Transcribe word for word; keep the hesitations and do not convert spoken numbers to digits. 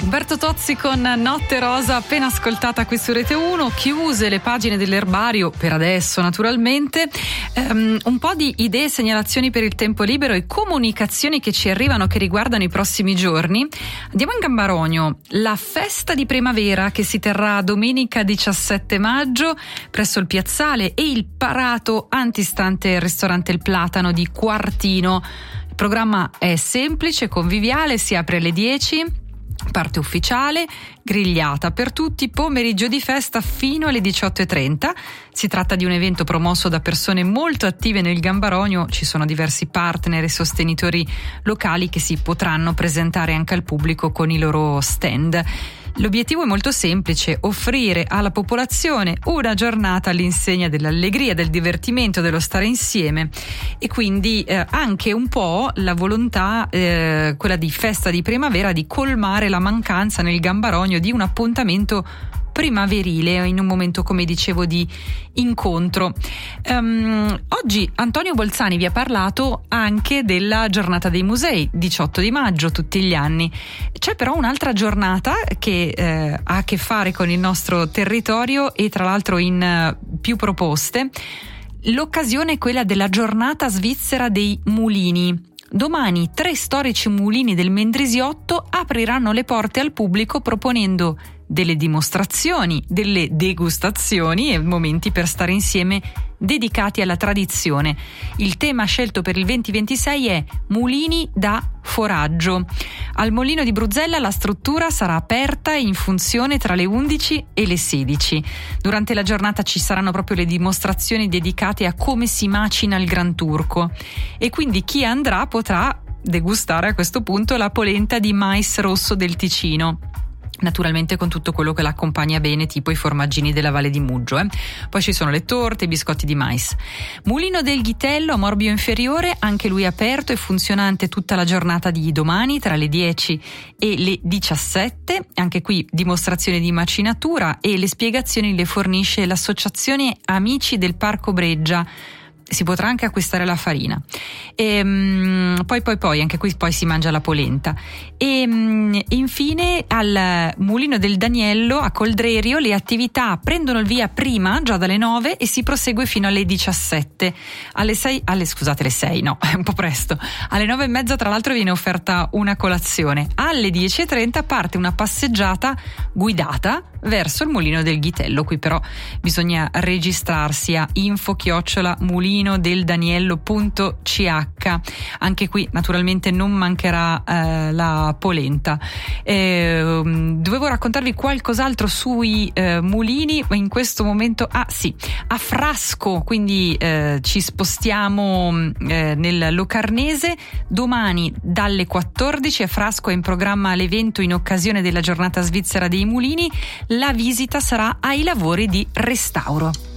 Umberto Tozzi con Notte Rosa, appena ascoltata qui su Rete uno. Chiuse le pagine dell'erbario, per adesso naturalmente. Um, un po' di idee, segnalazioni per il tempo libero e comunicazioni che ci arrivano che riguardano i prossimi giorni. Andiamo in Gambarogno. La festa di primavera che si terrà domenica diciassette maggio presso il piazzale e il parato antistante il ristorante Il Platano di Quartino. Il programma è semplice, conviviale, si apre alle dieci. Parte ufficiale, grigliata per tutti, pomeriggio di festa fino alle diciotto e trenta. Si tratta di un evento promosso da persone molto attive nel Gambarogno. Ci sono diversi partner e sostenitori locali che si potranno presentare anche al pubblico con i loro stand. L'obiettivo è molto semplice: offrire alla popolazione una giornata all'insegna dell'allegria, del divertimento, dello stare insieme, e quindi eh, anche un po' la volontà, eh, quella di festa di primavera, di colmare la mancanza nel Gambarogno di un appuntamento primaverile in un momento, come dicevo, di incontro. Um, oggi Antonio Bolzani vi ha parlato anche della giornata dei musei, diciotto di maggio tutti gli anni. C'è però un'altra giornata che eh, ha a che fare con il nostro territorio e tra l'altro in uh, più proposte. L'occasione è quella della giornata svizzera dei mulini. Domani tre storici mulini del Mendrisiotto apriranno le porte al pubblico proponendo delle dimostrazioni, delle degustazioni e momenti per stare insieme dedicati alla tradizione. Il tema scelto per il duemilaventisei è Mulini da foraggio. Al Molino di Bruzzella la struttura sarà aperta e in funzione tra le undici e le sedici. Durante la giornata ci saranno proprio le dimostrazioni dedicate a come si macina il Gran Turco, e quindi chi andrà potrà degustare a questo punto la polenta di mais rosso del Ticino, naturalmente con tutto quello che l'accompagna bene, tipo i formaggini della Valle di Muggio. Eh. Poi ci sono le torte, i biscotti di mais. Mulino del Ghitello a Morbio Inferiore, anche lui aperto e funzionante tutta la giornata di domani tra le dieci e le diciassette. Anche qui dimostrazione di macinatura, e le spiegazioni le fornisce l'associazione Amici del Parco Breggia. Si potrà anche acquistare la farina. E, um, poi poi poi anche qui poi si mangia la polenta. E um, infine al Mulino del Daniello a Coldrerio le attività prendono il via prima, già dalle nove, e si prosegue fino alle diciassette. Alle sei, alle scusate, le sei, no, è un po' presto. Alle nove e mezza tra l'altro viene offerta una colazione. Alle dieci e trenta parte una passeggiata guidata verso il Mulino del Ghitello. Qui però bisogna registrarsi a info chiocciola mulino del daniello punto c h. Anche qui naturalmente non mancherà eh, la polenta. Eh, dovevo raccontarvi qualcos'altro sui eh, mulini, ma in questo momento ah sì, a Frasco, quindi eh, ci spostiamo eh, nel Locarnese. Domani dalle quattordici a Frasco è in programma l'evento in occasione della giornata svizzera dei mulini. La visita sarà ai lavori di restauro.